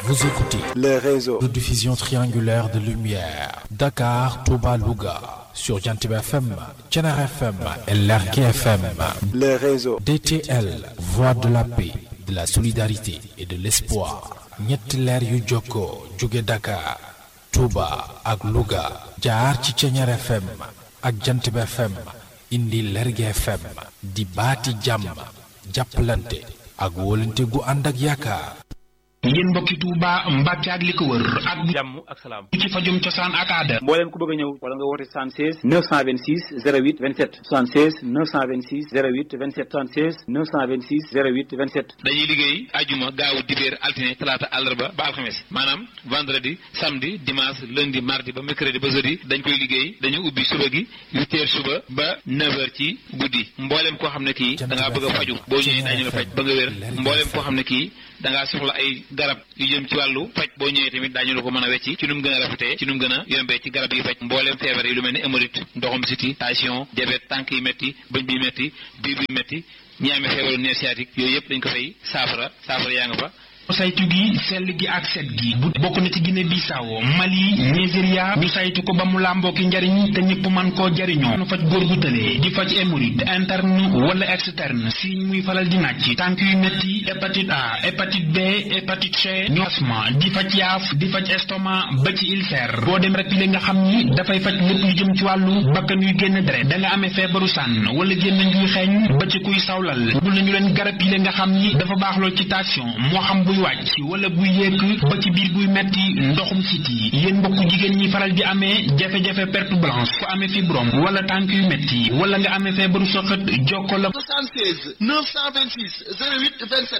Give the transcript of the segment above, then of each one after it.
Vous écoutez le réseau de diffusion triangulaire de lumière Dakar, Touba, Louga sur Jantib FM, Thiénaba FM et Lergui FM. Le réseau DTL, voix de la paix, de la solidarité et de l'espoir. ñetti leer yu jokkoo jóge Dakar, Touba ak Louga jaar ci Thiénaba FM ak Jantib FM indi Lergui FM di baati jàmm jàppalante ak wóolante gu ànd ak yaakaar. yéen mbokki Touba Mbacke ak li ko wër ak jàmm ak salaam ci fajum cosaan ak aada mbooleem ku bëgg a ñëw wala nga woote 76 926 08 27 76 926 08 27 76 926 08 27 dañuy liggéey ajuma gaawu dibéer altine talaata àllarba ba alxames maanaam vendredi samedi dimanche lundi mardi ba mercredi ba jeudi dañ koy liggéey dañu ubbi suba gi 8h suba ba 9h ci guddi mbooleem koo xam ne kii da ngaa bëgg a faju boo ñëwee dañu la faj ba nga wér mbooleem koo xam ne kii da ngaa soxla ay garab yu jëm ci wàllu faj boo ñëwee tamit daañu la ko mën a wecci ci nu mu gën a rafetee ci nu mu gën a yombee ci garab yi faj mbooleem feebar yi lu mel ni hémorroïde ndoxum siti tension diabète tànk yi métti bëñ bi métti biir bi métti ñi amee feebaru nerf sciatique yooyu yëpp dañ ko fay saafara yaa nga fa saytu gi sell gi ak set gi bu bokk na ci Guinée Bissau Mali Nigeria ñu saytu ko ba mu làmboo ki njariñ te ñëpp man koo jariñoo nu faj góor gu tëlee di faj hémorroïde interne wala externe si muy faral di nàcc tànk yu metti hépatite A hépatite B hépatite C ñu asma di faj yaaf di faj estomac ba ci ulcère boo dem rek li nga xam ni dafay faj lépp lu jëm ci wàllu bakkan yuy génn deret da nga amee feebaru sànn wala génn njuy xeeñ ba ci kuy sawlal bul nañu leen garab yi nga xam ni dafa baax lool ci tension moo xam buy wàcc wala buy yéeg ba ci biir buy metti ndoxum siti yéen mbokk jigéen ñi faral di amee jafe-jafe perte blanche ku amee fibrome wala tànk yu metti wala nga amee feebaru soxat jokko la 76 926 08 27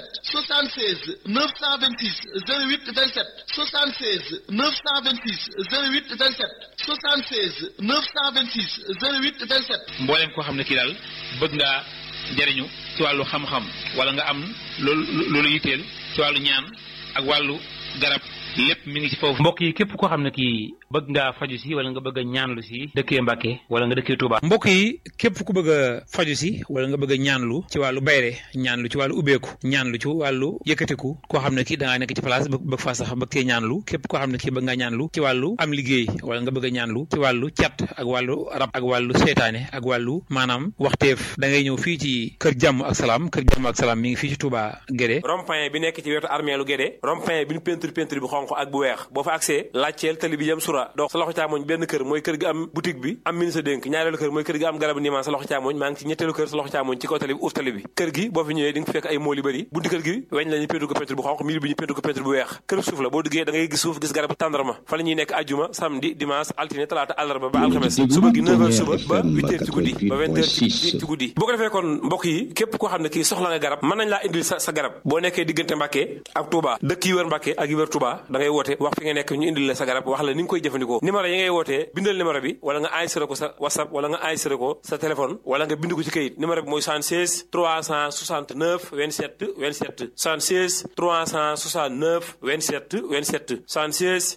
76 926 08 27 76 926 08 27 76 926 08 27 mbooleem koo xam ne kii daal bëgg ngaa jariñu ci wàllu xam-xam wala nga am loolu yitteel ci wàllu ñaan ak wàllu garab lépp mi ngi ci foofu. mbokk yi képp koo xam ne kii bëgg ngaa faju si wala nga bëgg a ñaanlu si dëkkee Mbàkke wala nga dëkkee Touba. mbokk yi képp ku bëgg a faju si wala nga bëgg a ñaanlu ci wàllu bayre ñaanlu ci wàllu ubbeeku ñaanlu ci wàllu yëkkatiku koo xam ne kii da ngaa nekk ci place bëgg faa sax bëgg cee ñaanlu képp koo xam ne kii bëgg ngaa ñaanlu ci wàllu am liggéey wala nga bëgg a ñaanlu ci wàllu cat ak wàllu rab ak wàllu seytaane ak wàllu maanaam waxteef da ngay ñëw fii ci kër jàmm ak salaam mi ngi fii ci Touba Guédé rond-point bi nekk ci wetu armeelu Guédé rond-point bi ñu peinture bu xonq ak bu weex boo fa accès laajteel tali bi jëm sura dox sa loxo càmmoñ benn kër mooy kër gi am boutique bi am ministre dénk ñaareelu kër mooy kër gi am garabu niimaan sa loxo càmmoñ maa ngi ci ñetteelu kër sa loxo càmmoñ ci kaw tali bi uuf tali bi kër gi boo fi ñëwee di nga fekk ay mool yu bëri bunti kër gi weñ la ñu peinture ko peinture bu xonq miir bi ñu peinture ko peinture bu weex kër suuf la boo duggee da ngay gis suuf gis garabu tàndarma fa la ñuy nekk ajjuma samedi dimanche altine talaata àllarba ba alxames suba gi 9h suba ba 8h ci guddi ba 20h ci guddi boo ko defee kon mbokk yi képp koo xam ne kii soxla nga garab mën nañ laa indil sa garab boo nekkee diggante Mbàkke ak Touba dëkk yi wër Mbàkke ak yi wër Touba da ngay woote wax fi nga nekk ñu indil la sa garab wax la ni nga koy jëfandikoo numéro yi ngay wootee bindal numéro bi wala nga enregistré ko sa WhatsApp wala nga enregistré ko sa téléphone wala nga bind ko ci kayit numéro bi mooy 76 369 27 27 76 369 27 27 76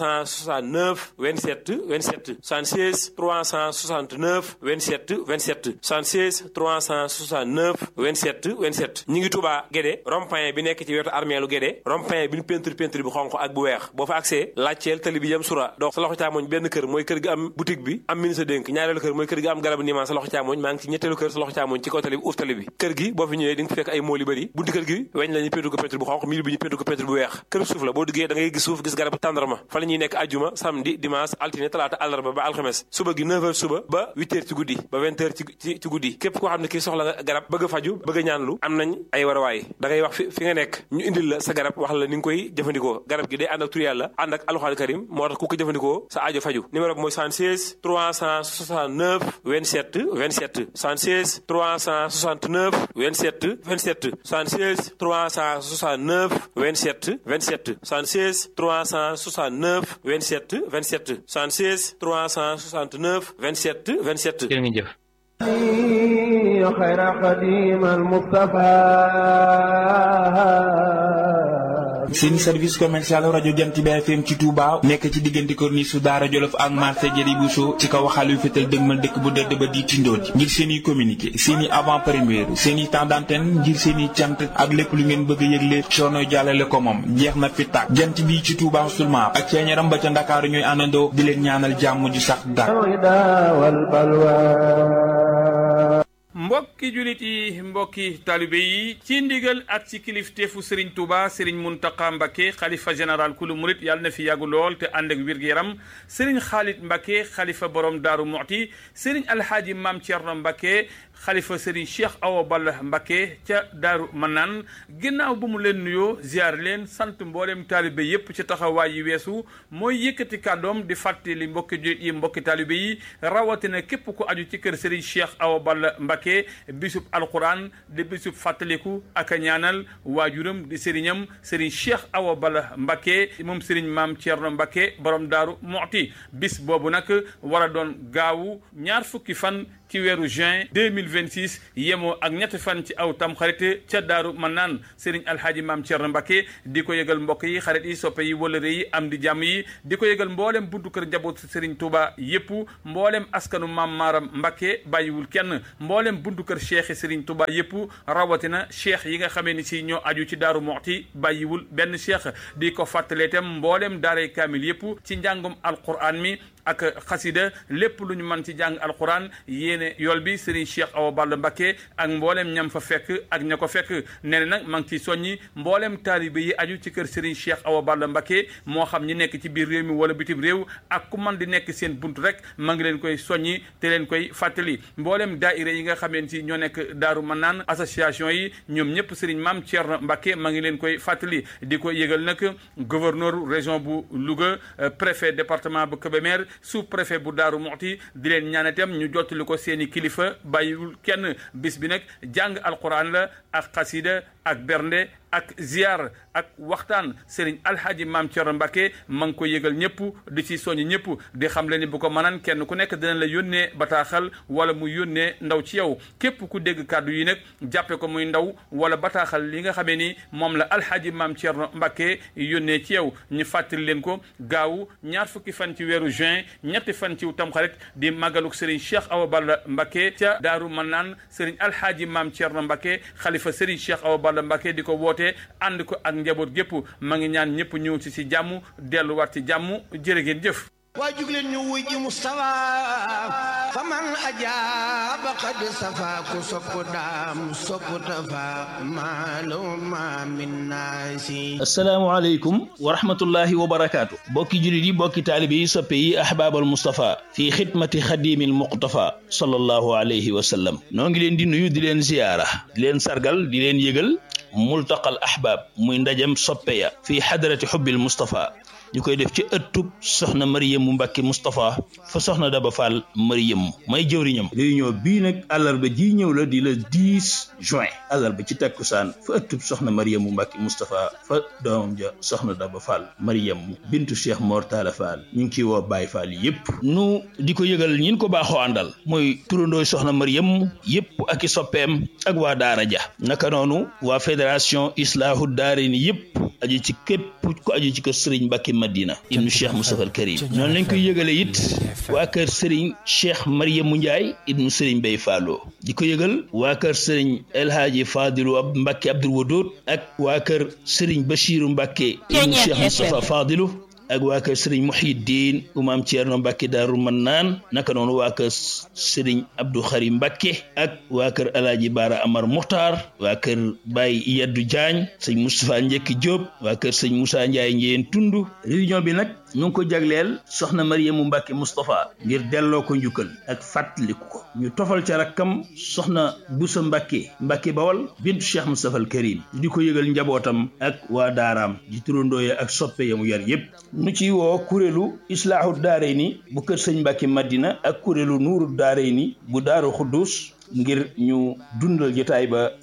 369 27 27 76 369 27 27 76 369 27 27 ñi ngi Touba Guédé rond-point bi nekk ci wetu armeelu Guédé rond-point bi ñu peinture bu xonq ak bu weex boo fa accès laajteel tali bi jëm sura dox sa loxo càmmoñ benn kër mooy kër gi am boutique bi am ministre dénk ñaareelu kër mooy kër gi am garabu niimaan sa loxo càmmoñ maa ngi ci ñetteelu kër sa loxo càmmoñ ci kaw tali bi uuf tali bi kër gi boo fi ñëwee di nga fekk ay mool yu bëri bunti kër gi weñ la ñu peinture ko peinture bu xonq miir bi ñu peinture ko peinture bu weex kër suuf la boo duggee da ngay gis suuf gis garabu tàndarma fa la ñuy nekk ajjuma samedi dimanche altine talaata àllarba ba alxames suba gi 9h suba ba 8h ci guddi ba 20h ci guddi képp koo xam ne kii soxla nga garab bëgg a faju bëgg a ñaanlu am nañ ay warawaay da ngay wax fi nga nekk ñu indil la sa garab wax la ni nga koy jëfandikoo garab gi day ànd ak tur yàlla ànd ak alxuraan karim moo tax ku ko jëfandikoo sa aajo faju numéro bi mooy 76 369 27 27 76 369 27 27 76 369 27 27 76 369 27 27 76 369 27 27 jërë ngeen jëf خير قديم المصطفى seen service commercial rajo Jant bi FM ci Touba nekk ci diggante corniche su Daara Jolof ak marché Jëri Bousso ci kaw waxal yu fetal dëgmal dëkk bu dëdd ba di Tindodi ngir seen i communiqué seen i avant première seen i temps d'antenne ngir seen i cant ak lépp lu ngeen bëgg a yëgle coono jàllale ko moom jeex na fi tàkk Jant bi ci Touba seulement ak ceeñaram ba ca Ndakaaru ñooy àndandoo di leen ñaanal jàmm ju sax dàkk. mbokki julit yi mbokki talibe yi ci ndigal ak ci kilifteefu Serigne Touba Serigne Mountakha Mbacké xalifa général kulu murit yàlla na fi yàggu lool te ànd ak wér-gu-yaram Serigne Khalid Mbacké xalifa borom Daaru Muxti Serigne Alhaaji Maam Thierno Mbacké xalifa Serigne Cheikh Awa Balla Mbacké ca Daaru Manaan ginnaaw bu mu leen nuyoo ziar leen sant mboolem taalibe yépp ci taxawaay yi weesu mooy yëkkati kàddoom di fàttali mbokki julit yi mbokki taalibe yi rawatina képp ku aju ci kër Serigne Cheikh Awa Balla Mbacké bisub alquran di bisub fàttaliku ak a ñaanal waajuram di sëriñam Serigne Cheikh Awa Balla Mbacké moom Serigne Maam Thierno Mbacké borom Daaru Muxti bis boobu nag war a doon gaawu ñaar fukki fan ci weeru juin 2026 yemoo ak ñetti fan ci aw tam xarit ca Daaru Manaan Serigne Alhaaji Maam Thierno Mbacké di ko yëgal mbokk yi xarit yi soppe yi wëlëre yi am di jàmm yi di ko yëgal mboolem buntu kër njaboot Serigne Touba yépp mboolem askanu Maam Maaram Mbacké bàyyiwul kenn mboolem buntu kër cheikh Serigne Touba yépp rawatina cheikh yi nga xamee ni si ñoo aju ci Daaru Muxti bàyyiwul benn cheikh di ko fàttalee itam mboolem daaray kaamil yépp ci njàngum alquran mi ak xasida lépp lu ñu mën ci jàng alquran yéene yool bi Serigne Cheikh Awa Balla Mbacké ak mboolem ñam fa fekk ak ña ko fekk nee na nag maa ngi ciy soññi mboolem taalibe yi aju ci kër Serigne Cheikh Awa Balla Mbacké moo xam ñi nekk ci biir réew mi wala bitim réew ak ku man di nekk seen bunt rek maa ngi leen koy soññi te leen koy fàttali mboolem daaira yi nga xameen ci ñoo nekk Daaru Manaan association yi ñoom ñëpp Serigne Maam Thierno Mbacké maa ngi leen koy fàttali di ko yëgal nag gouverneur région bu Louga préfet département bu Kébémer sous-préfet bu Daaru Muxti di leen ñaan itam ñu jottali ko seeni kilifa bàyyiwul kenn bis bi nag jàng alquran la ak xasida ak bernde ak ziar ak waxtaan Serigne Alhaaji Maam Thierno Mbacké ma ngi ko yëgal ñëpp di ci soññ ñëpp di xam le ni bu ko mënaan kenn ku nekk dina la yónnee bataaxal wala mu yónnee ndaw ci yow képp ku dégg kàddu yi nag jàppe ko muy ndaw wala bataaxal li nga xamee ni moom la Alhaaji Maam Thierno Mbacké yónnee ci yow ñu fàttali leen ko gaawu ñaar fukki fan ci weeru juin ñetti fan ci tamxarit di màggaluk Serigne Cheikh Awa Balla Mbacké ca Daaru Manaan Serigne Alhaaji Maam Thierno Mbacké xalifa Serigne Cheikh Awa Balla Mbacké di ko woote ànd ko ak njaboot gépp ma ngi ñaan ñëpp ñëw ci jàmm delluwaat ci jàmm jërë ngeen jëf waa jugleen ñu wuy ji Mustafa fa man ajaaba qad safa ku sopp daam sopp tafa maaluma min naasi. asalaamaaleykum wa rahmatullahi wa barakaatu. bokki julit yi bokki taalibe yi soppe yi ahbaabal Mustafa fi xidmati xadimil muqtafa sallallahu alayhi wa sallam noo ngi leen di nuyu di leen ziyaara di leen sargal di leen yëgal multaqal ahbaab muy ndajem soppe ya fii xadarati xubbil Mustafa ñu koy def ci ëttub soxna Mariyamu Mbacké Moustapha fa soxna Daba Fall Mariyamu may jëwriñam réunion bii nag àllarba ji ñëw la di le 10 juin àllarba ci takkusaan fa ëttub soxna Mariyamu Mbacké Moustapha fa doomam ja soxna Daba Fall Mariyamu bintu Cheikh Mor Talla Fall ñu ngi ciy woo Baye Fall yépp nu di ko yëgal ñin ko baaxoo àndal mooy turandooy soxna Mariyamu yépp ak i soppeem ak waa daara ja naka noonu waa fédération Islaahu Daarayni yépp aju ci képp ko aju ci kër Serigne Mbacké Madina ibnu Cheikh Moustapha al Karim noonu lañ koy yëgale it waa kër Serigne Cheikh Mariamu Ndiaye ibnu Serigne Bay Fallo di ko yëgal waa kër Serigne El Hadji Fadilu Mbacké Abdoul Wadoud ak waa kër Serigne Bachiru Mbacké ibnu Cheikh Moustapha Fadilu ak waa kër Serigne Muhyiddin Maam Thierno Mbacké Daaru Manaan naka noonu waa kër Serigne Abdou Khari Mbacké ak waa kër Alaaji Baara Amar Muxtaar waa kër Baye Yaddu Diagne sëñ Moustapha Njekki Diop waa kër sëñ Moussa Ndiaye Njeen Tundu réunion bi nag ñu ngi ko jagleel soxna Mariyamu Mbacké Moustapha ngir delloo ko njukkal ak fàttaliku ko ñu tofal ca rakkam soxna Boussa Mbacké Bawal bintu Cheikh Moustapha al Karim di ko yëgal njabootam ak waa daaraam di turandooye ak soppe yamu yar yépp nu ci woo kuréelu Islaahu Daarayni bu kër sëñ Mbacké Madina ak kuréelu Nuuru Daarayni bu Daaru Xuddus ngir ñu dundal jotaay ba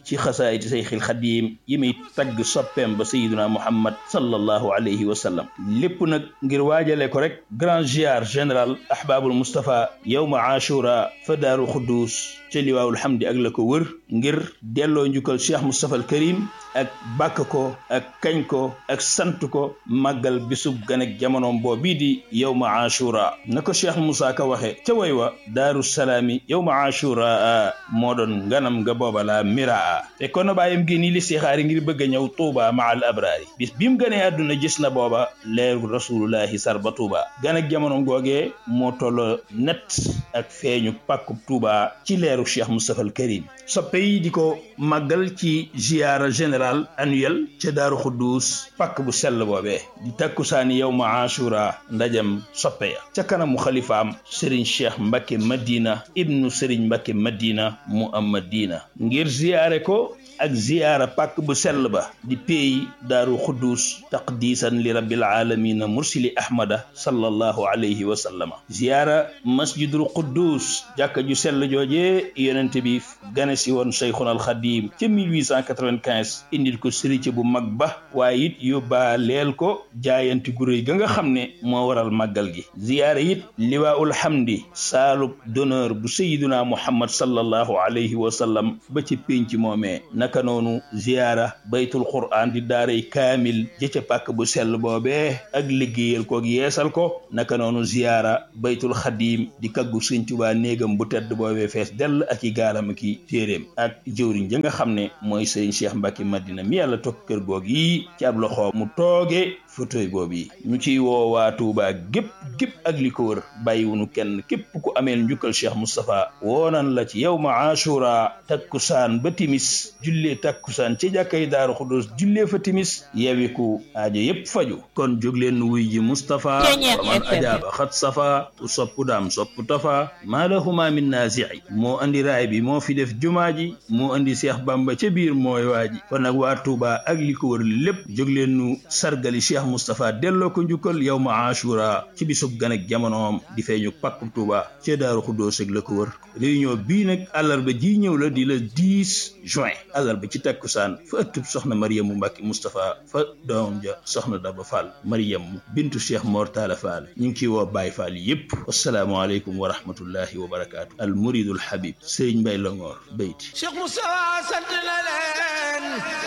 ci xasaayiti Seyxil Xadiim yi muy tagg soppeem ba Sayyiduna Muhammad sallallahu alayhi wa sallam lépp nag ngir waajale ko rek grand ziar général ahbabul Mustafa yawma Ashura fa Daaru Xuddus ca liwaawul hamdi ak la ko wër ngir delloo njukkal Cheikh Moustapha al Karim ak bàkk ko ak kañ ko ak sant ko màggal bisub gan ak jamonoom boo bii di yawma Ashura na ko Cheikh Moussa Ka waxe ca way wa Daaru Salaami yawma Ashura moo doon nganam nga booba la miraa te kon bàyyam gi nii li seexaari ngir bëgg a ñëw Tuuba ma al abraari bis bi mu gënee àdduna gis na booba leeru rasulullahi sarba Tuuba gan ak jamonoom googee moo tolloo net ak feeñu pàkkub Tuuba ci leeru Cheikh Moustapha al Karim soppe yi di ko màggal ci ziyaara général annuel ca Daaru Xuddus pàkk bu sell boobee di takkusaani yawma Ashura ndajam soppe ya ca kanamu xalifaam Serigne Cheikh Mbacké Madina ibnu Serigne Mbacké Madina Muhammadina ngir ziyaare ko ak ziyaara pàkk bu sell ba di peey Daaru Xuddus taqdisan li rabbil alamina mursili ahmada sallallahu alayhi wa sallama ziyaara masjidul Quddus jàkka ju sell jooje yonente bi gane si woon Cheikhuna al Xadim ca 1895 indil ko sëriñ bu mag ba waaye it yóbbaaleel ko jaayanti gu réy ga nga xam ne moo waral màggal gi ziyaara it liwaa'ul hamdi saalub d'honneur bu Sayyiduna Muhammad sallallahu alayhi wa sallam ba ci pénc moomee naka noonu ziyaara baytul qur'an di daaray kaamil jëca pàkk bu sell boobee ak liggéeyal ko yeesal ko naka noonu ziyaara baytul xadim di kaggu Sëriñ Tuubaa néegam bu tedd boobee fees dell ak i gaaram ak i téeréem ak jëwriñ ja nga xam ne mooy Sëriñ Cheikh Mbacké Madina mi yàlla toog kër goog yi ci ab loxo mu tooge fauteuil boobu yi ñu ciy woo waa Tuuba gépp ak li ko wër bàyyiwunu kenn képp ku ameel njukkal Cheikh Moustapha woonan la ci yawma Ashura takkusaan ba timis jullee takkusaan ci jàkkay Daaru Xuddus jullee fa timis yewiku aajo yépp faju kon jóg leen wuy ji Moustapha wa man ajaaba xat safa ku soppu daam soppu tafa maa lahuma min naasi'i moo andi raay bi moo fi def jumaa ji moo andi Cheikh Bamba ca biir mooy waaji kon nag waa Tuuba ak li ko wër lépp jóg leen nu sargali Cheikh Moustapha delloo ko njukkal yawma Ashura ci bisub gan ak jamonoom di feeñu pàkk Tuuba ca Daaru Xuddus ak la ko wër réunion bii nag àllarba ji ñëw la di le 10 juin àllarba ci takkusaan fa ëttub soxna Mariamu Mbacké Moustapha fa doom ja soxna Daba Fall Mariamu bintu Cheikh Mor Talla Fall ñu ngi ciy woo Baye Fall yépp wassalaamu aleykum wa rahmatullahi wa barakaatu al muridul habib Serigne Mbaye Longoor bayti Cheikh Moustapha sant na leen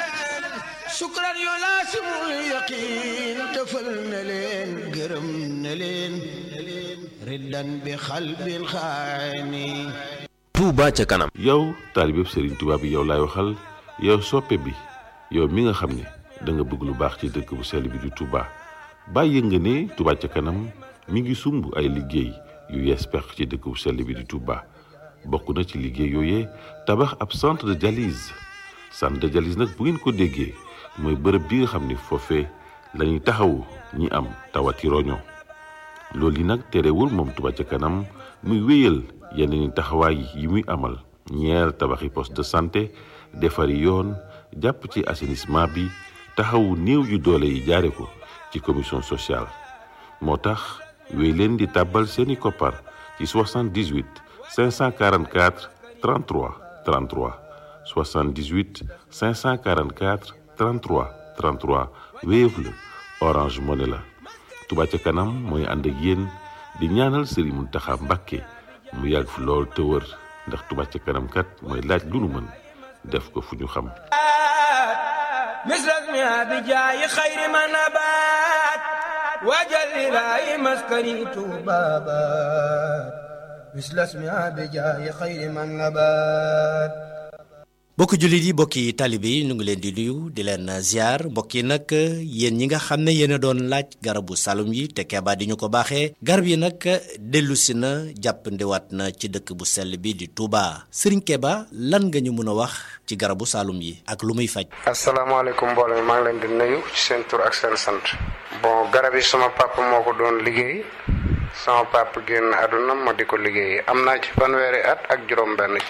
sukran yu laasimul yaqiin defal na leen gërëm na leen riddan bi xalbil xaani Touba ca kanam. yow taalibe Serigne Touba bi yow laay waxal yow soppe bi yow mi nga xam ne da nga bëgg lu baax ci dëkk bu sell bi di Touba bàyyi nga ne Touba ca kanam mi ngi sumb ay liggéey yu yees peq ci dëkk bu sell bi di Touba bokk na ci liggéey yooyee tabax ab centre de dialyse nag bu ngeen ko déggee mooy bërëb bi nga xam ne foofee la ñuy taxawu ñi am tawati roño loolu yi nag terewul moom Touba ca kanam muy wéyal yeneen taxawaay yi muy amal ñeer tabaxi poste de santé defari yoon jàpp ci assainissement bi taxawu néew yu doole yi jaare ko ci commission sociale moo tax wéy leen di tàbbal seeni koppar ci 78 544 33 33 78 544 33 33 Wave la Orange Money la Touba ca kanam mooy ànd ak yéen di ñaanal Serigne Mountakha Mbacké mu yàgg fi lool te wër ndax Touba ca kanam kat mooy laaj lu nu mën def ko fu ñu xam misras mi abijaayi xayri ma nabaat wajal ilaahi maskani tuubaabaat misras mi abijaayi xayri ma nabaat bokki jullit yi bokki taalibe yi ñu ngi leen di nuyu di leen ziar mbokk yi nag yéen ñi nga xam ne yéen a doon laaj garabu salum yi te Keba di ñu ko baaxee garab yi nag dellusi na jàppandiwaat na ci dëkk bu sell bi di Touba Serigne Keba lan nga ñu mën a wax ci garabu salum yi ak lu muy faj. asalaamaaleykum mbooloo mi maa ngi leen di nuyu ci seen tur ak seen sant. bon garab yi sama papa moo ko doon liggéey sama papa génn àdduna ma di ko liggéey am naa ci fanweeri at ak juróom-benn ci ren.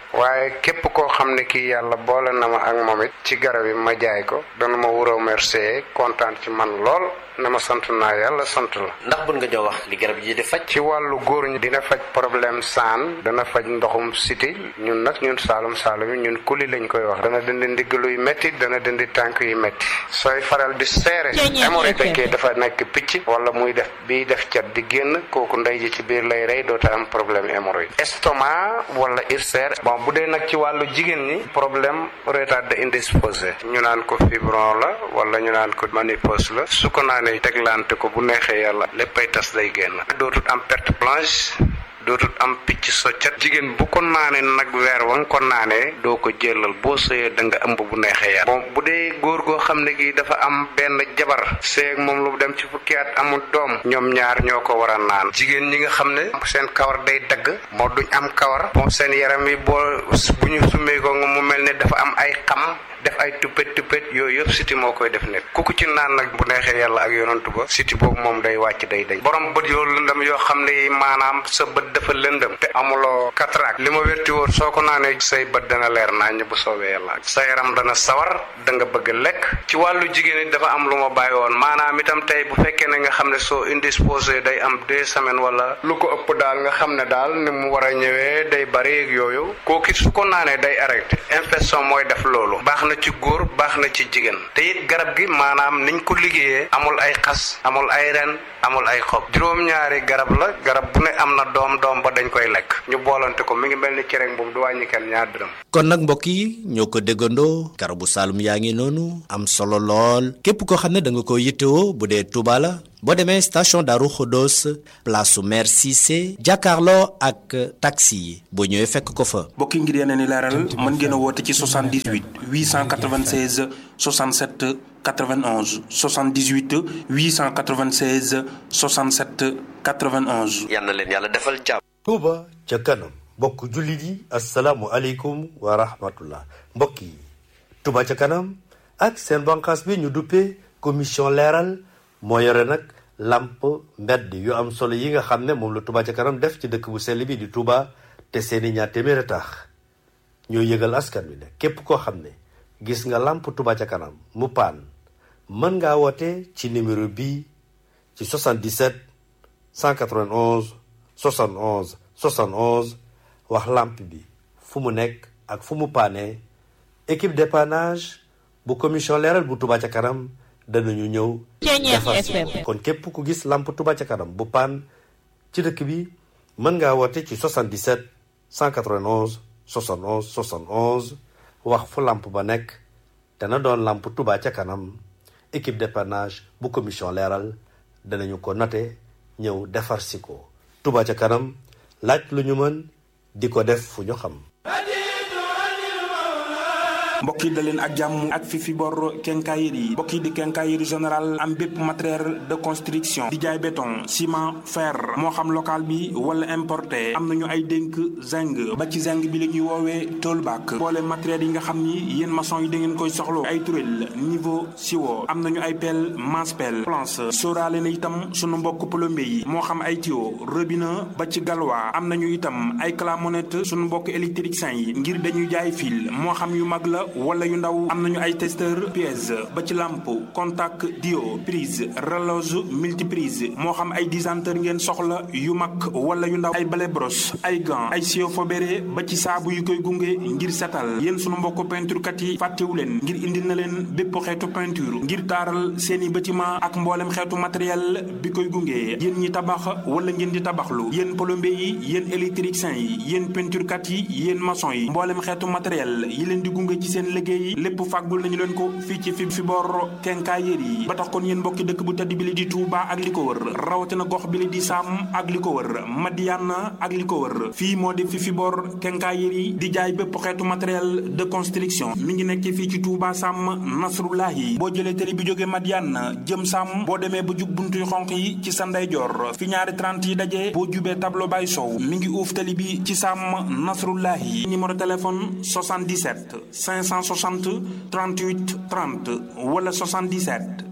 waaye képp koo xam ne kii yàlla boole na ma ak moom it ci garab yi ma jaay ko dana ma wuroo remercier kontaan ci man lool na ma sant naa yàlla sant la. ndax bun nga jox wax li garab yi di faj. ci wàllu góor ñi dina faj problème saan dana faj ndoxum siti ñun nag ñun saalum yi ñun kuli lañ koy wax dana dindi ndigg luy métti dana dindi tànk yu métti sooy faral di seere hémorroïde fekkee dafa nekk picc wala muy def bii def cat di génn kooku ndey ji ci biir lay rey doota am problème hémorroïde estomac wala ulcère bon bu dee nag ci wàllu jigéen ñi problème retard indisposé ñu naan ko fibron la wala ñu naan ko ménopause la su ko naanee teglante ko bu neexee yàlla léppay tas day génn dootul am perte blanche dootul am picc soccat jigéen bu ko naanee nag weer wa nga ko naanee doo ko jëlal boo sëyee da nga ëmb bu neexee yàlla bon bu dee góor goo xam ne gi dafa am benn jabar seeg moom lu dem ci fukki at amul doom ñoom ñaar ñoo ko war a naan jigéen ñi nga xam ne seen kawar day dagg moo duñ am kawar bon seen yaram yi bu ñu summee ko nga mu mel ne dafa am ay xam def ay tuppet yooyu yëpp siti moo koy def nekk ku ci naan nag bu neexee yàlla ak yonantu ba siti boobu moom day wàcc day dañ borom bët yoo lëndëm yoo xam ne maanaam sa bët dafa lëndëm te amuloo cataracte li ma wérti woon soo ko naanee say bët dana leer naññ bu soobee yàlla sa yaram dana sawar da nga bëgg lekk ci wàllu jigéen it dafa am lu ma bàyyi woon maanaam itam tey bu fekkee ne nga xam ne soo indisposé day am 2 semaines wala lu ko ëpp daal nga xam ne daal ni mu war a ñëwee day bari ak yooyu kooku su ko naanee day arrêté infection mooy def loolu baax na ci góor baax na ci jigéen te it garab gi maanaam niñ ko liggéeyee amul ay xas amul ay ren amul ay xob juróom-ñaari garab la garab bu ne am na doom ba dañ koy lekk ñu boolante ko mi ngi mel ni cereñ boobu du wàññi kenn ñaar dërëm. kon nag mbokk yi ñoo ko déggandoo garabu Saloum yaa ngi noonu am solo lool képp koo xam ne da nga ko yittewoo bu dee Touba la boo demee station Darou Khodos place su maire Cissé jàkkaarloo ak taxi yi boo ñëwee fekk ko fa. mbokk yi ngir yeneen i leeral mën ngeen a woote ci 78 896 67 91 78 896 67 91. yal na leen yàlla defal jàmm. Touba ca kanam mbokk jullit yi asalaamualeykum wa rahmatullah mbokk yi Touba ca kanam ak seen bànqaas bi ñu duppee commission leeral moo yore nag lamp mbedd yu am solo yi nga xam ne moom la Touba ca kanam def ci dëkk bu sell bi di Touba te seeni ñaar téeméeri tax ñoo yëgal askan wi ne képp koo xam ne gis nga lamp Touba ca kanam mu paan mën ngaa woote ci numéro bii ci 77 191 71 71 wax lamp bi fu mu nekk ak fu mu paane équipe dépannage bu commission leeral bu Touba ca kanam danañu ñëw defar kon képp ku gis lamp Touba ca kanam bu paan ci dëkk bi mën ngaa woote ci 77 191 71 71 wax fu lamp ba nekk dana doon lamp Touba ca kanam équipe dépannage bu commission leeral danañu ko noté ñëw defar si ko Touba ca kanam laaj lu ñu mën di ko def fu ñu xam. mbokk yi da leen ak jàmm ak fi bor quincaillerie mbokk yi di quincaillerie général am bépp matériel de construction di jaay béton ciment fer moo xam local bi wala importé am nañu ay dénk zinc ba ci zinc bi la ñuy woowee toolback boole matériel yi nga xam ni yéen maçon yi da ngeen koy soxlo ay turel niveau siwo am nañu ay pelle masse pelle planche sóoraale na itam sunu mbokk plombier yi moo xam ay tuyau robinet ba ci galwa am nañu itam ay clamonette sunu mbokk électricien yi ngir dañuy jaay fil moo xam yu mag la wala yu ndaw am nañu ay testeur pièce ba ci lampe contact dio prise relose multiprise moo xam ay disanteur ngeen soxla yu mag wala yu ndaw ay balai brosse ay gants ay sio fobéré ba ci saabu yu koy gunge ngir setal yéen sunu mbokk peinture kat yi fàttewu leen ngir indil na leen bépp xeetu peinture ngir taaral seeni bâtiment ak mboolem xeetu matériel bi koy gunge yéen ñi tabax wala ngeen di tabaxlu yéen plombier yi yéen électricien yi yéen peinture kat yi yéen maçon yi mboolem xeetu matériel yi leen di gunge ci seen liggéey lépp fàggul nañu leen ko fii ci fi bor quincaillerie yi ba tax kon yéen mbokki dëkk bu tedd bi li di Touba ak li ko wër rawatina gox bi li di Sam ak li ko wër Madiana ak li ko wër fii moo di fi bor quincaillerie di jaay bépp xeetu matériel de construction mi ngi nekk fii ci Touba Sam Nasrullahi boo jëlee télé bi jógee Madiana jëm Sam boo demee ba jug buntu yu xonq yi ci sa ndeyjoor fi ñaari 30 yi daje boo jubee tableau bay sow mi ngi uuf télé bi ci Sam Nasrullahi numéro téléphone 77 560 38 30 wala 77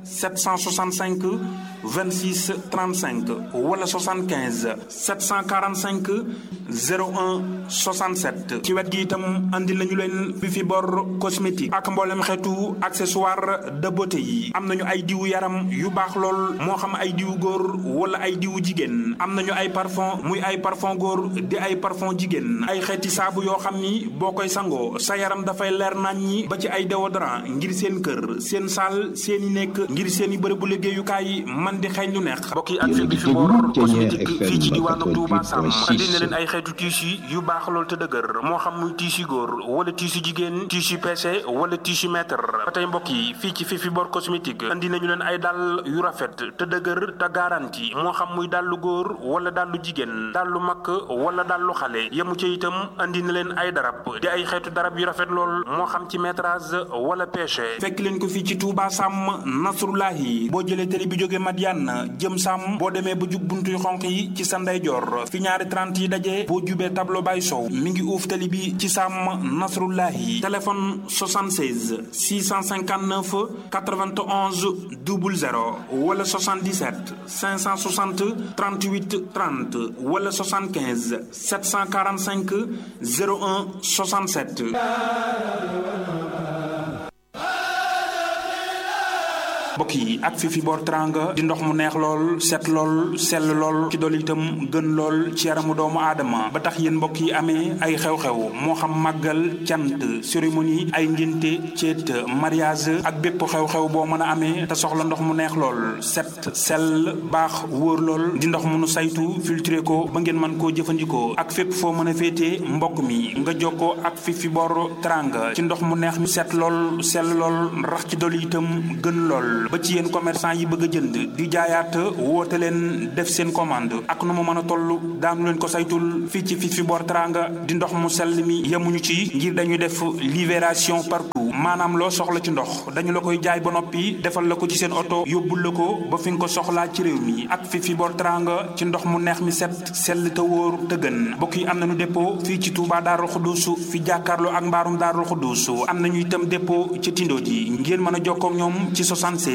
765 26 35 wala 75 745 01 67 ci wet gi itam andi nañu leen Fifi Bor cosmétique ak mboolem xeetu accessoire de beauté yi am nañu ay diwu yaram yu baax lool moo xam ay diwu góor wala ay diwu jigéen am nañu ay parfum muy ay parfum góor di ay parfum jigéen ay xeeti saabu yoo xam ni boo koy sangoo sa yaram dafay leer nañ ñi ba ci ay déodorant ngir seen kër seen saal seen i nekk ngir seen i bërëbu liggéeyukaay man di xeeñ lu neex mbokk yi ak Fifi Bor cosmétique fii ci diwaanu Touba Sam andi na leen ay xeetu tissu yu baax lool te dëgër moo xam muy tissu góor wala tissu jigéen tissu PC wala tissu mètre ba tey mbokk yi fii ci Fifi Bor cosmétique andi nañu leen ay dàll yu rafet te dëgër te garanti moo xam muy dàllu góor wala dàllu jigéen dàllu mag wala dàllu xale yemu ci itam andi na leen ay darab di ay xeetu darab yu rafet lool moo xam ci métrage wala pêche fekk leen ko fii ci Touba Sam Nasrullahi boo jëlee télé bi jóge Madiane jëm Sam boo demee ba jug buntu yu xonq yi ci sa ndeyjoor fi ñaari 30 yi daje boo jubee tableau bay sow mi ngi uuf télé bi ci Sam Nasrullahi téléphone 76 659 91 00 wala 77 560 38 30 wala 75 745 01 67. mbokk yi ak Fifi Bor Teranga di ndox mu neex lool set lool sell lool ci dool itam gën lool ci yaramu doomu aadama ba tax yéen mbokk yi amee ay xew-xew moo xam màggal cant cérémonie ay ngénte ceet mariage ak bépp xew-xew boo mën a amee te soxla ndox mu neex lool set sell baax wóor lool di ndox mu nu saytu filtré ko ba ngeen mën koo jëfandikoo ak fépp foo mën a féetee mbokk mi nga jokkoo ak Fifi Bor Teranga ci ndox mu neex mi set lool sell lool rax ci dool itam gën lool ba ci yéen commerçant yi bëgg a jënd di jaayaat woote leen def seen commande ak nu mu mën a toll daanu leen ko saytul fii ci Fifi Bor Teranga di ndox mu sell mi yemuñu ci ngir dañuy def libération partout maanaam loo soxla ci ndox dañu la koy jaay ba noppi defal la ko ci seen oto yóbbul la ko ba fi nga ko soxlaa ci réew mi ak Fifi Bor Teranga ci ndox mu neex mi set sell te wóor te gën mbokk yi am nañu dépôt fii ci Touba Darou Khoudoss fi jàkkaarloo ak mbaarum Darou Khoudoss am nañu itam dépôt ci Tindo ji ngeen mën a jokkoo ak ñoom ci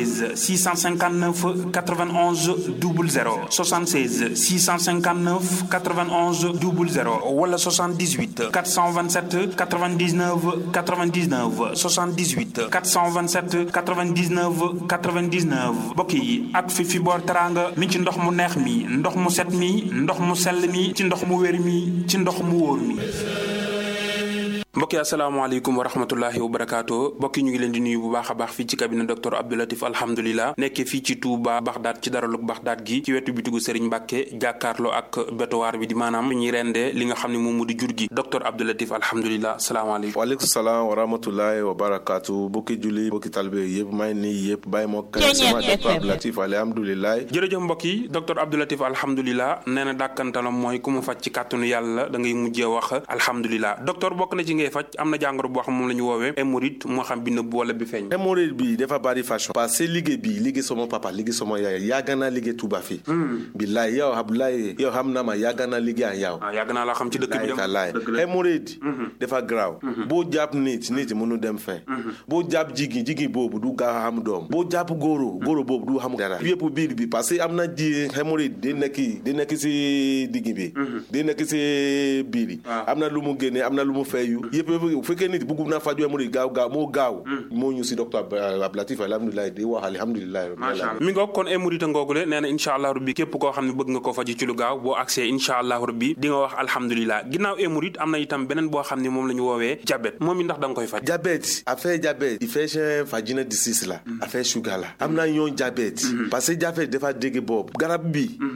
659 91 00 76 659 91 00 wala 78 427 99 99 78 427 99 99 mbokk yi ak Fifi Bor Teranga mi ci ndox mu neex mi ndox mu set mi ndox mu sell mi ci ndox mu wér mi ci ndox mu wóor mi. mbokki asalaamaaleykum wa rahmatullahi wa barakaatu mbokki ñu ngi leen di nuyu bu baax a baax fii ci cabinet docteur Abdou Latif alhamdulilah nekkee fii ci Touba Baxdaat ci daralug Baxdaat gi ci wetu bitigu Serigne Mbacke jàkkaarloo ak bétuwaar bi di maanaam ñuy rendee li nga xam ne moom mu di jur gi docteur Abdou Latif alhamdulilah salaamaaleykum. waaleykum salaam wa rahmatullahi wa barakaatu bokki julli bokki talibé yëpp may nii yëpp bàyyi moo kan sama docteur Abdou Latif alhamdulilah. jërëjëf mbokk yi docteur Abdou Latif alhamdulilah nee na dàkkantalam mooy ku mu faj ci kàttanu yàlla da ngay mujjee wax alhamdulilah docteur bokk na ci faj am na jàngoro boo xam moom la ñu woowee hémorroïde moo xam bi nëbb wala bi feeñ. hémorroïde bi dafa bari façon parce que liggéey sama papa liggéey sama yaay yàgg naa liggéey Touba fii. billaay yow Abdoulaye yow xam na ma yàgg naa liggéey ak yow. yàgg naa la xam ci dëkk bi dem dëgg la hémorroïde dafa garaaw. boo jàpp nit mënu dem fen. boo jàpp jigéen boobu du gaaw a am doom. boo jàpp góoro boobu du xam dara. yëpp biir bi parce que am na ji hémorroïde di nekk si digg bi. di nekk si biir yi. am na lu mu génne am na lu mu feeyu bu fekkee nit bëgg na faju hémorroïde gaaw moo ñu si docteur Abdou Latif alhamdulilah di wax alhamdulilah macha allah mi ngoog kon hémorroïde ngoogule nee na incha allah rabbi képp koo xam ne bëgg nga ko faju ci lu gaaw boo accès incha allah rabbi di nga wax alhamdulilah ginnaaw hémorroïde am na itam beneen boo xam ne moom la ñu woowee diabète moom it ndax da nga koy faj affaire diabète il fait vagina disease la affaire sugar la am na yoon diabète parce que diabète dafa dégg boobu garabu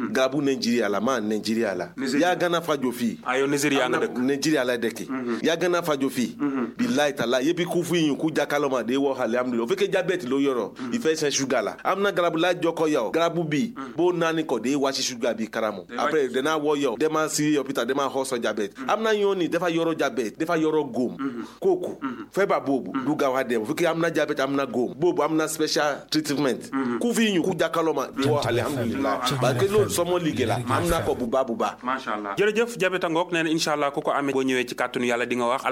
Nigeria la Nigeria la yaa gën a faju fii yow Nigeria nga dëkk Nigeria la dëkk yaa gën a faju fii billahi taala yebi ku fi ku jakaloma de wax alhamdulillah o feke diabète lo yoro il fait sen sugar la amna garabu la joko yow garabu bi bo nani ko de wachi sugar bi karamo après dena wo yow dema si hôpital dema hoso diabète amna yoni dafa yoro diabète dafa yoro gom koku feba bobu du gawa dem feke amna diabète amna gom bobu amna special treatment ku fi ku jakaloma de wax alhamdulillah ba ke lo somo liggé la amna ko bu ba masha Allah jërëjëf diabète ngok néna inshallah ku ko amé bo ñëwé ci kàttanu yàlla di nga wax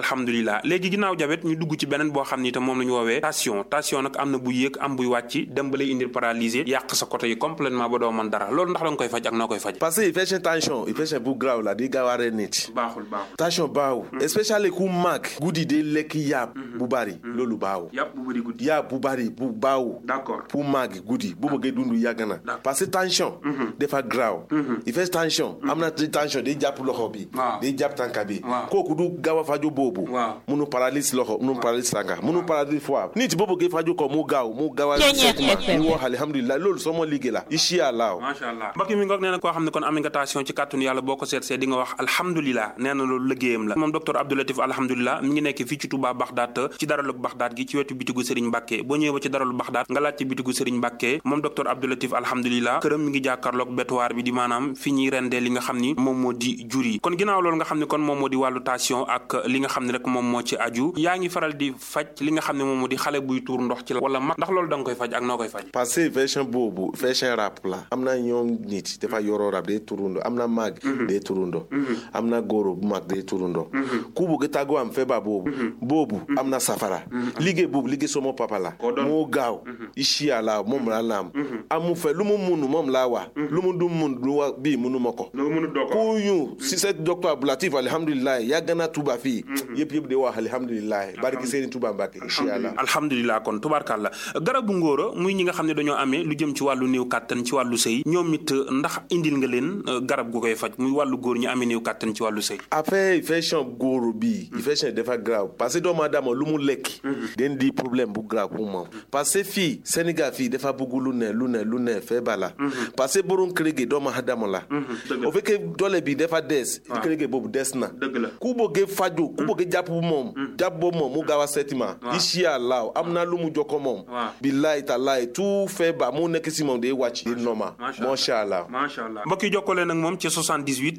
alhamdulilah léegi ginnaaw jabet ñu dugg ci beneen boo xam ni itam moom la ñu woowee tension nag am na buy yéeg am buy wàcc dem ba lay indil paralysé yàq sa côté yi complètement ba doo mën dara loolu ndax da nga koy faj ak noo koy faj. parce que infection tension infection bu graaw la di gaaw a rey nit. baaxul tension baaxul. especially ku mag. guddi day lekk yàpp bu bari loolu baaxul. yàpp bu bari guddi. yàpp bu bari bu baaxul. d'accord pour mag guddi bu bëggee dund yàgg na. parce que tension. dafa graaw. infection tension. am na tension day jàpp loxo bi. day jàpp tànka bi. kooku du gaaw a faju boobu. munu paralyse loxo munu paralyse tànka munu paralyse foie. nit boo bëggee faju ko mu gaaw a seetuma mu wax alhamdulilah loolu sama liggéey la incha allah. macha allah mbokk mi ngoog nee na koo xam ne kon am nga tension ci kàttanu yàlla boo ko seetsee di nga wax alhamdulilah nee na loolu liggéeyam la moom docteur Abdou Latif alhamdulilah mi ngi nekk fii ci Touba Baxdaat ci daralug Baxdaat gi ci wetu bitigu Serigne Mbacke boo ñëwee ba ci daralu Baxdaat nga laaj ci bitigu Serigne Mbacke moom docteur Abdou Latif alhamdulilah këram mi ngi jàkkaarloog bétuwaar bi di maanaam fi ñuy rendee li nga xam ni moom moo di jur yi kon ginnaaw loolu nga xam ne kon moom moo di wàllu tension ak li nga xam ne rek moom moo ci aju yaa ngi faral di faj li nga xam ne moom moo di xale buy tuur ndox ci la wala mag ndax loolu da nga koy faj ak noo koy faj. parce que version boobu version rap la am na ñoom nit dafa yoroo rap day turundo am na mag day turundo am na góoro bu mag day turundo ku bëgg tàggoo am feebar boobu am na safara liggéey boobu liggéey sama papa la moo gaaw incha allah moom la am amu fe lu mu munu moom laa wax lu mu du mun lu wax bii munu ma ko ku ñu si set docteur Abdou Latif alhamdulilah yàgg na Touba fii yëpp di wax alhamdulilah barki Serigne Touba Mbacke incha allah alhamdulilah kon tubaarkàlla garabu ngóora muy ñi nga xam ne dañoo amee lu jëm ci wàllu néew kàttan ci wàllu sëy ñoom it ndax indil nga leen garab gu koy faj muy wàllu góor ñi amee néew kàttan ci wàllu sëy affaire infection góor bi infection dafa grave parce que doomu aadama lu mu lekk den di problème bu grave pour moom parce que fii Sénégal fii dafa bëgg lu ne feebar la parce que borom kër gi doomu aadama la o fekkee doole bi dafa des kër gi boobu des na ku bëgg faju ku bëgg jàpp moom mu gaaw a seetima incha allah am na lu mu jokko moom billahi taalaay tout feebar mu nekk si moom day wàcc di normal macha allah mbokk yi jokkoo nag moom ci 78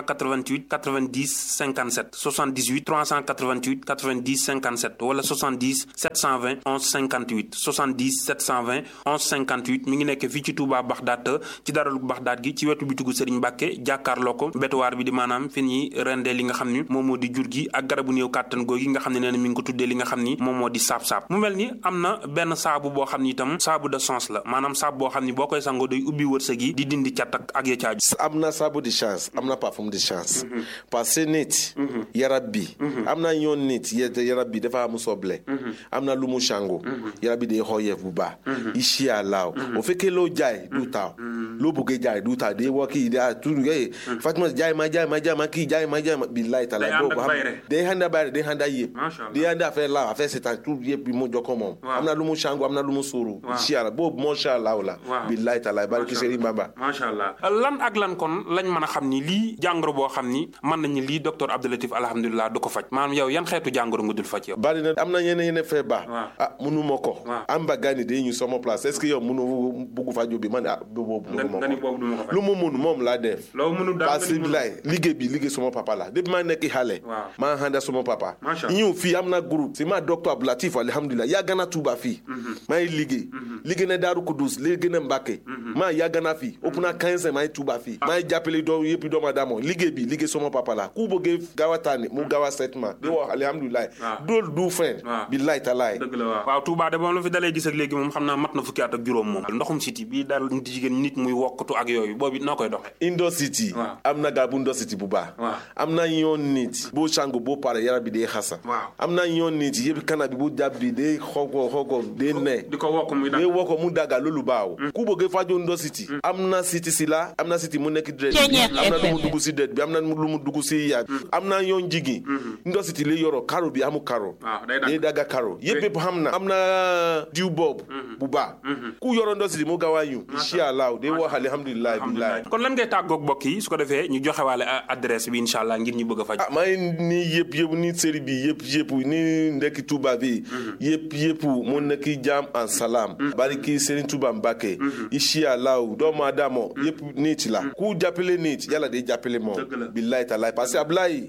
388 90 57 78 388 90 57 wala 70 720 11 58 70 720 11 58 mi ngi nekk fii ci Touba Baxdaat ci daralu Baxdaat gi ci wetu bitigu Serigne Mbacke jàkkaarloo ko bétuwaar bi di maanaam fi ñuy rendee li nga xam ni moom moo di jur gi ak garabu néew kàttan googi nga xam ne nee na mi ngi ko tuddee li nga xam ni moom moo di saab-saab mu mel ni am na benn saabu boo xam ni itam saabu de chance la maanaam saabu boo xam ni boo koy sangoo day ubbi wërsëg yi di dindi cat ak ya caaju am na saabu de chance am na parfum de chance parce que nit yarab bi am na yoon nit yarab bi dafa am soble am na lu mu sango yarab bi day xooyeef bu baax incha allah o fekkee loo jaay du taaw loo bëggee jaay du taaw day woo kii daa tur Fatima jaay ma kii jaay ma billahi taala boobu xam day handa bayre day handa yëpp day handa affaire la affaire c'est un tout yëpp bi mu jokko moom am na lu mu sango am na lu mu suuru incha allah boobu macha allah la billahi taala barki Serigne Bamba macha allah lan ak lan kon lañ mën a xam ni lii jàngoro boo xam ni mën nañu lii docteur Abdou Latif alhamdulilah du ko faj maanaam yow yan xeetu jàngoro nga dul faj yow bari na am na yeneen feebar munu ma ko am ba gani day ñu sama place est-ce que yow munu bugg faju bi man boobu munu ma ko lu mu mun moom laa def parce que liggéey sama papa la depuis ma nekk xale maa handa sama papa ñëw fii am na groupe si ma docteur Abdou Latif alhamdulilah yàgg na Touba fii maa ngi liggéey na Daaru Kudus liggéey na Mbàkke maa yàgg na fii ëpp na 15 maa ngi Touba fii maa ngi jàppale yëpp doomu aadama liggéey sama papa la ku bëggee gaaw a tànn mu gaaw a setma di wax alhamdulilah dool du fen billahi talaay waaw Touba de moom la fi dalee gis ak léegi moom xam naa mat na fukki at ak juróom moom ndoxum siti bii daal nit jigéen nit muy wokkatu ak yooyu boobu noo koy doxe Indo City am na garabu Indo City bu baax am na yoon nit boo sangu boo pare yaram bi day xasa am na yoon nit yëpp kana bi bu jàpp bi day xoko day ne di ko wokk mu daga loolu baaw ku bëgg faju Indo City am na city si la am na city mu nekk dret bi am na lu mu dugg si dret bi am na lu mu dugg si yaay am na yoon jigi Indo City li yoro karo bi amu karo day daga karo yëpp xam na am na diw boobu bu baax ku yoro Indo City mu gaaw a ñu incha allah day wax alhamdulilah billahi kon lan ngay tàggoog mbokk yi su ko defee ñu joxe waale adresse bi incha allah ngir ñu bëgg a faj maa ngi nii yëpp ni série bi yëpp ni ndekki Touba bi yëpp mu nekk jàmm en salaam bariki Serigne Touba Mbacke incha allah doomu aadama yëpp nit la ku jàppale nit yàlla day jàppale moom billahi taala parce que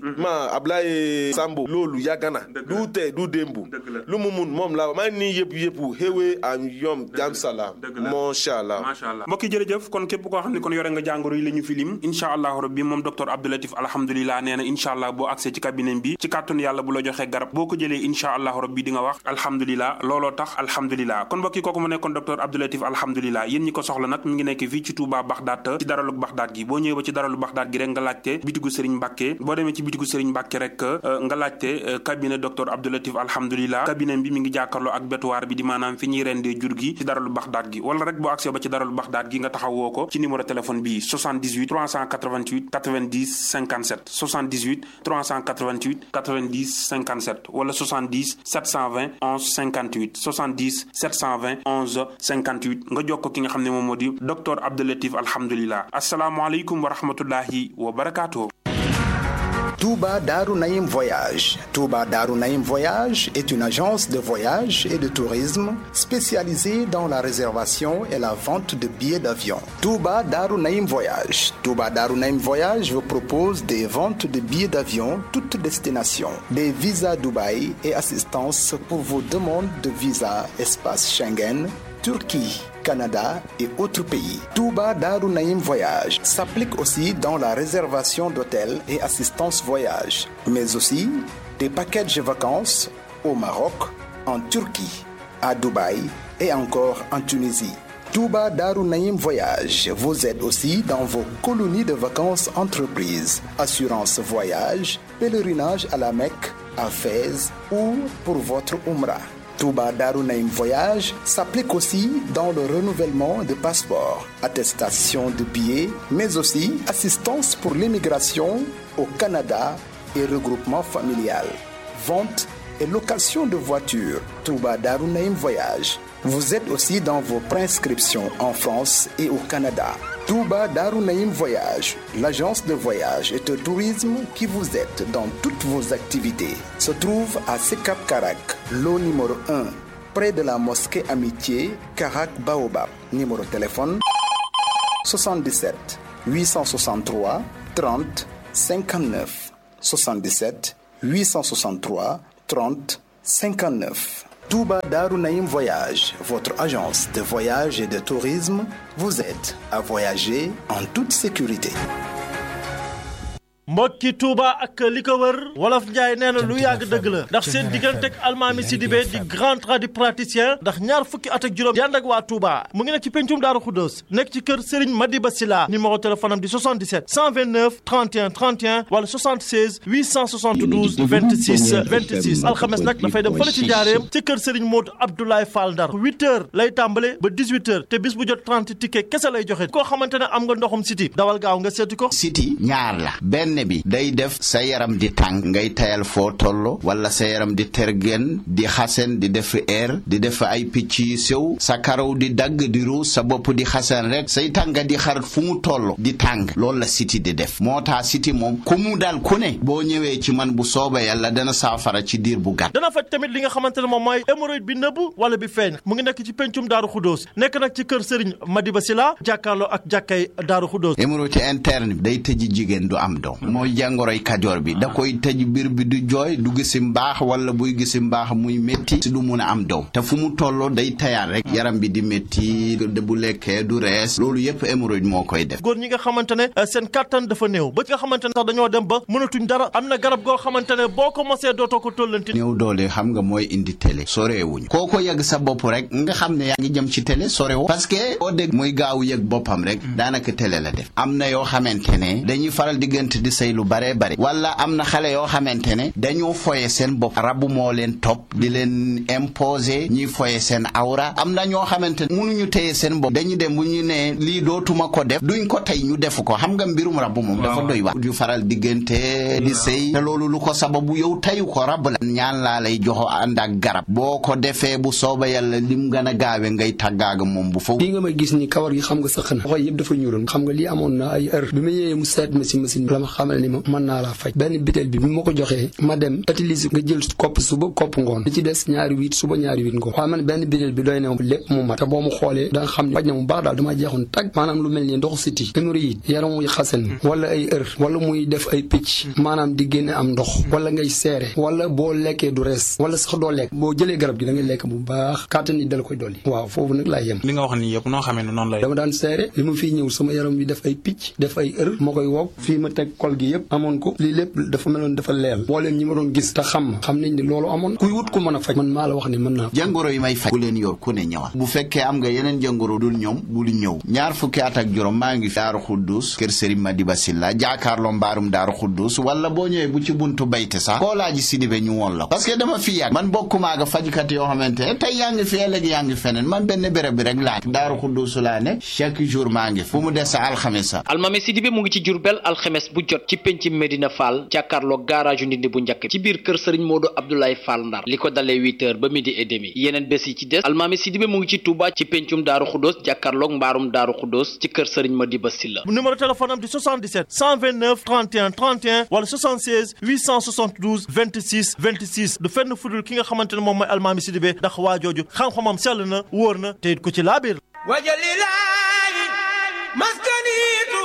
Ablaye Sambo loolu yàgg na du tey du démbu lu mu mun moom la maa ngi nii yëpp xéwee am yom jàmm salaam macha allah mbokk yi jërëjëf jërëjëf kon képp koo xam ne kon yore nga jàngoro yi la ñu fi lim incha allahu rabbi moom docteur Abdou Latif alhamdulilah nee na incha allah boo accès ci cabinet bi ci kàttanu yàlla bu la joxee garab boo ko jëlee incha allahu rabbi di nga wax alhamdulilah looloo tax alhamdulilah kon mbokk yi kooku mu nekkoon docteur Abdou Latif alhamdulilah yéen ñi ko soxla nag mi ngi nekk fii ci Touba Baxdaat ci daralu Baxdaat gi boo ñëwee ba ci daralu Baxdaat gi rek nga laajte bitigu Serigne Mbacke boo demee ci bitigu Serigne Mbacke rek nga laajte cabinet docteur Abdou Latif alhamdulilah cabinet bi mi ngi jàkkaarloo ak bétuwaar bi di maanaam fi ñuy rendee jur gi ci daralu Baxdaat gi wala rek boo accès ba ci daralu Baxdaat gi nga taxawoo ko ci numéro téléphone bi 78 388 90 57 78 388 90 57 wala 70 720 11 58 70 720 11 58 nga jokkoo ki nga xam ne moom moo di docteur Abdou Latif alhamdulilah asalaamaaleykum wa rahmatullahi wa barakaatuh. Touba Darou Naïm Voyage. Touba Darou Naïm Voyage est une agence de voyage et de tourisme spécialisée dans la réservation et la vente de billets d'avion. Touba Darou Naïm Voyage. Touba Darou Naïm Voyage vous propose des ventes de billets d'avion toutes destinations, des visas Dubaï et assistance pour vos demandes de visa espace Schengen, Turquie, Canada et autres pays. Touba Darou Naïm Voyage s'applique aussi dans la réservation d'hôtels et assistance voyage, mais aussi des packages vacances au Maroc, en Turquie, à Dubaï et encore en Tunisie. Touba Darou Naïm Voyage vous aide aussi dans vos colonies de vacances entreprises, assurance voyage, pèlerinage à la Mecque, à Fès ou pour votre Umrah. Touba Darou Naïm Voyage s'applique aussi dans le renouvellement de passeports, attestation de billets, mais aussi assistance pour l'immigration au Canada et regroupement familial, vente et location de voitures. Touba Darou Naïm Voyage vous aide aussi dans vos prescriptions en France et au Canada. Touba Darou Naïm Voyage, l'agence de voyage et de tourisme qui vous aide dans toutes vos activités, se trouve à Sekap Karak, lot numéro 1, près de la mosquée Amitié, Karak Baobab. Numéro de téléphone 77 863 30 59 77 863 30 59. Touba Darou Naïm Voyage, votre agence de voyage et de tourisme, vous aide à voyager en toute sécurité. mbokki Touba ak li ko wër wolof Njaay nee na lu yàgg dëgg la ndax seen diggante ak Almaami Sidibé di grand tradipraticien ndax ñaar fukki at ak juróom di ànd ak waa Touba mu ngi nekk ci pencum Daaru Xuddoos nekk ci kër Serigne Madiba Sila numéro téléphone am di 77 129 31 31 wala 76 872 26 26 alxames nag dafay dem fële ci njaareem ci kër Serigne Modou Abdoulaye Fall Ndar 8h lay tàmbale ba 18h te bis bu jot 30 ticket kese lay joxe koo xamante ne am nga ndoxum siti dawal gaaw nga seeti ko. siti ñaar la benn bi day def sa yaram di tàng ngay tayal foo tollo wala sa yaram di tergen di xasen di def di def ay picc yu sew sa karaw di dagg di ruus sa bopp di xasen rek say tànga di xar fu mu toll di tàng loolu la siti di def moo tax siti moom ku mu dal ku ne boo ñëwee ci man bu sooba yàlla dana saafara ci diir bu gàtt. dana faj tamit li nga xamante ne moom mooy hémorroïde bi nëbb wala bi feeñ mu ngi nekk ci pencum Daaru Xuddoos nekk nag ci kër Serigne Madiba Sila jàkkaarloo ak jàkkay Daaru Xuddoos. hémorroïde interne bi day tëji jigéen du am doom mooy jàngoroy kajoor bi da koy tëj biir bi du jooy du gisi mbaax wala buy gisi mbaax muy métti si du mun a am doom te fu mu tolloo day tayaat rek yaram bi di métti bu lekkee du rees loolu yëpp hémorroïde moo koy def. góor ñi nga xamante ne seen kattan dafa néew ba nga xamante ne sax dañoo dem ba mënatuñ dara am na garab goo xamante ne boo ko mosee dootoo ko tollanti. néew doole xam nga mooy indi télé soreewuñ koo ko yëg sa bopp rek nga xam ne yaa ngi jëm ci télé sorewu parce que boo dégg muy gaaw yëg boppam rek daanaka télé la def am na yoo xamante ne dañuy faral diggante di say lu bare bare wala am na xale yoo xamante ne dañoo foye seen bopp rabu moo leen topp di leen imposer ñuy foye seen awra am na ñoo xamante ne mënuñu téye seen bopp dañu dem bu ñu ne lii dootuma ko def duñ ko tey ñu def ko xam nga mbirum rabu moom dafa doy wax du faral diggante di sëy te loolu lu ko sababu yow tayu ko rab la ñaan laa lay joxo ànd ak garab boo ko defee bu sooba yàlla lim gën a gaawe ngay tàggaaga moom bu faw lii nga may gis ni kawar gi xam nga sëq na xoy yëpp dafa ñuuloon xam nga lii amoon na ay heure bi ma ñëwee mu seet ma si machine la ma xam xamal ni ma mën naa laa faj benn bitel bi ma ko joxee ma dem utiliser nga jël kopp suba kopp ngoon li ci des ñaari 8 suba ñaari 8 ngoon waaye man benn bitel bi doy na lépp mu mat te boo mu xoolee da nga xam ne faj na mu baax daal dama jeexoon tag maanaam lu mel ni ndoxu siti hémorroïde yaram muy xasan wala ay wala muy def ay picc maanaam di génne am ndox wala ngay seere wala boo lekkee du rees wala sax doo lekk boo jëlee garab gi da ngay lekk bu baax kàttan yi dala koy dolli waaw foofu nag laa yem li nga wax ni yëpp noo xamee ne noonu lay dama daan seere li ma fii ñëw sama yaram bi def ay picc def ay ma koy wokk fii ma teg kol gi yëpp amoon ko lii lépp dafa meloon dafa leel mbooleem ñi ma doon gis te xam nañ ni loolu amoon kuy wut ko mën a faj man maa la wax ni mën naa jàngoro yi may faj bu leen yor ku ne ñëwal bu fekkee am nga yeneen jàngoro dul ñoom bul ñëw ñaar fukki at ak juróom maa ngi Daaru Xuddus kër Serigne Madiba Silla jaakaarloo mbaarum Daaru Xuddus wala boo ñëwee bu ci buntu bayte sax koo laaji Sidibé ñu woon la parce que dama fi yàgg man bokkuma ga fajkat yoo xamante ne tey yaa ngi fi ëllëg yaa ngi feneen man benn béréb bi rek laa Daaru Xuddus laa ne chaque jour maa ngi fu mu des sa alxames sa Almami Sidibé mu ngi ci Jurbel alxames bu jot ci penc Medina Fall jàkkaarloo garage Ndindi bu njëkk ci biir kër Serigne Modou Abdoulaye Fall Ndar li ko dalee 8h ba midi et demi yeneen bés yi ci des Almami Sidibé mu ngi ci Touba ci pencum Daaru Xuddus jàkkaarloog mbaarum Daaru Xuddus ci kër Serigne Madiba Silla numéro téléphone am di 77 129 31 31 wala 76 872 26 26 du fenn fudul ki nga xamante ne moom mooy Almami Sidibé ndax waa jooju xam-xamam sell na wóor na te it ko ci laabir wajalilaayi maskani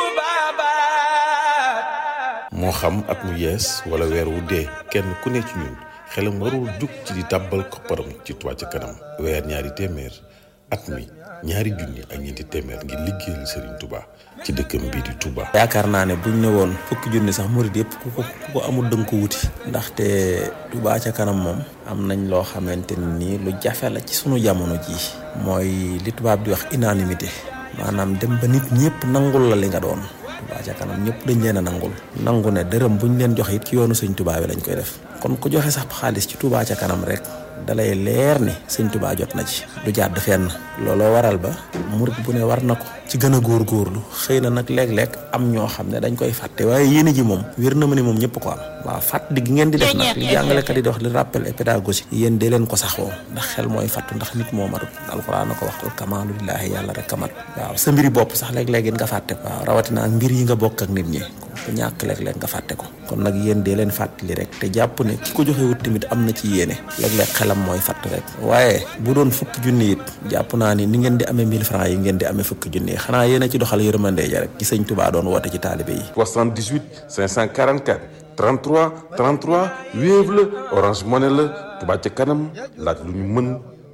tubabat moo xam at mu yees wala weer wu dee kenn ku ne ci ñun xelam warul jug ci di tàbbal kopparam ci Touba ca kanam weer ñaari téeméer at mi ñaari junni ak ñeenti téeméer ngir liggéeyal Serigne Touba ci dëkkam bii di Touba. yaakaar naa ne buñ ne woon fukki junni sax murid yëpp ku ko amul dënk ko wuti ndaxte Touba ca kanam moom am nañ loo xamante ni lu jafe la ci sunu jamono jii mooy li tubaab di wax unanimité maanaam dem ba nit ñëpp nangul la li nga doon Touba ca kanam ñëpp dañ leen a nangu ne dërëm buñ leen joxe it ci yoonu Sëñ Touba bi lañ koy def kon ku joxe sax xaalis ci Touba ca kanam rek dalay leer ni Sëñ Touba jot na ci du jàdd fenn looloo waral ba murit bu ne war na ko ci gën a góorgóorlu xëy na nag léeg-léeg am ñoo xam ne dañ koy fàtte waaye yéene ji moom wér na ma ni moom ñëpp ko am waaw fàttali gi ngeen di def nag li jàngalekat yi di wax li rappel et pédagogie yéen dee leen ko saxoo ndax xel mooy fàttu ndax nit moo matut alxuraan na ko waxtal kamaalu lillaahi yàlla rek kamat waaw sa mbiri bopp sax léeg-léeg nga fàtte ko waaw rawatina ak mbir yi nga bokk ak nit ñi ku ñàkk léeg-léeg nga fàtte ko kon nag yéen dee leen fàttali rek te jàpp ne ki ko joxe wut tamit am na ci yéene léeg-léeg xelam mooy fàtt rek waaye bu doon fukki junni it jàpp naa ni ngeen di amee 1000 francs yi ngeen di amee fukki junni xanaa yéen a ci doxal yërmande ja rek ci Sëñ Touba doon woote ci taalibe yi 78 544 33 33 Wave la Orange Money la Touba ca kanam laaj lu ñu mën